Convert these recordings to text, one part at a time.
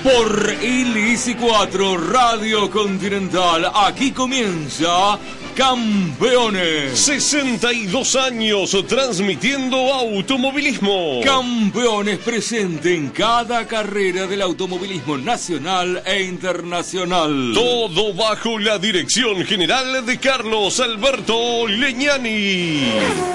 Por Illici 4 Radio Continental, aquí comienza Campeones. 62 años transmitiendo automovilismo. Campeones presente en cada carrera del automovilismo nacional e internacional. Todo bajo la dirección general de Carlos Alberto Leñani.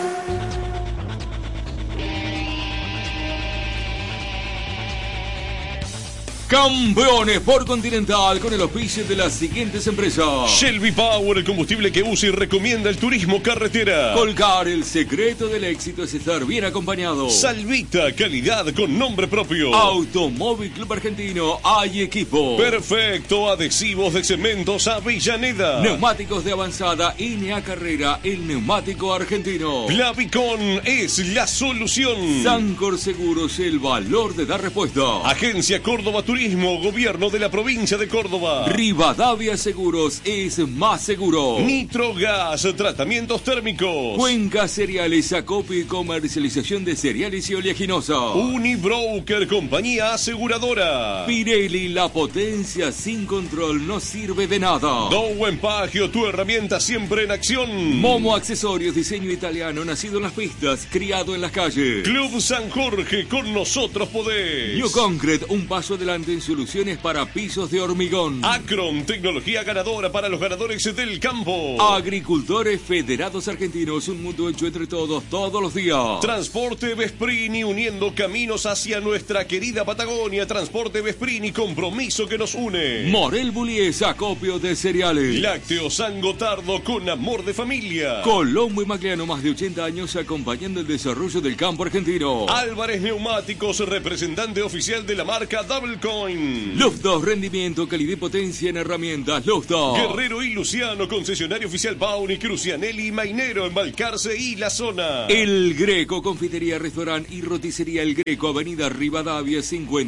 Campeones por Continental con el auspicio de las siguientes empresas: Shelby Power, el combustible que usa y recomienda el turismo carretera. Colcar, el secreto del éxito es estar bien acompañado. Salvita, calidad con nombre propio. Automóvil Club Argentino, hay equipo. Perfecto, adhesivos de cementos Avellaneda. Neumáticos de avanzada INEA Carrera, el neumático argentino. Plavicon es la solución. Sancor Seguros, el valor de dar respuesta. Agencia Córdoba Turismo, Gobierno de la provincia de Córdoba. Rivadavia Seguros es más seguro. Nitrogas, tratamientos térmicos. Cuenca Cereales, acopio y comercialización de cereales y oleaginosa. Unibroker, compañía aseguradora. Pirelli, la potencia sin control no sirve de nada. Dow Empagio, tu herramienta siempre en acción. Momo Accesorios, diseño italiano, nacido en las pistas, criado en las calles. Club San Jorge, con nosotros podés. New Concrete, un paso adelante en soluciones para pisos de hormigón. Acron, tecnología ganadora para los ganadores del campo. Agricultores Federados Argentinos, un mundo hecho entre todos, todos los días. Transporte Vesprini, uniendo caminos hacia nuestra querida Patagonia. Transporte Vesprini, compromiso que nos une. Morel Bullies, acopio de cereales. Lácteos San Gotardo, con amor de familia. Colombo y Magliano, más de 80 años acompañando el desarrollo del campo argentino. Álvarez Neumáticos, representante oficial de la marca Double Coin. Luftos, rendimiento, calidad y potencia en herramientas. Luftos. Guerrero y Luciano, concesionario oficial Pauni, Crucianelli y Mainero en Balcarce y la zona. El Greco, confitería, restaurante y roticería El Greco, avenida Rivadavia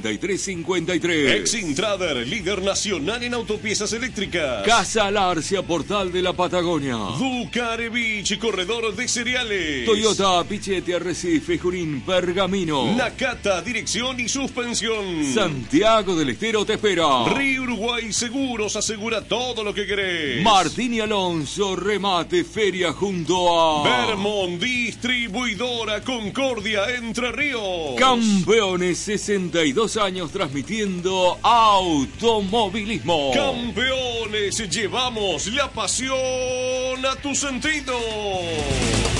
5353. Exintrader, líder nacional en autopiezas eléctricas. Casa Larcia, portal de la Patagonia. Ducarevich, corredor de cereales. Toyota, Pichete, Arrecife, Junín, Pergamino. Nakata, dirección y suspensión. Santiago del Estero te espera. Río Uruguay Seguros, asegura todo lo que querés. Martín y Alonso, remate, feria junto a Vermont, distribuidora Concordia, Entre Ríos. Campeones, 62 años transmitiendo automovilismo. Campeones, llevamos la pasión a tu sentido.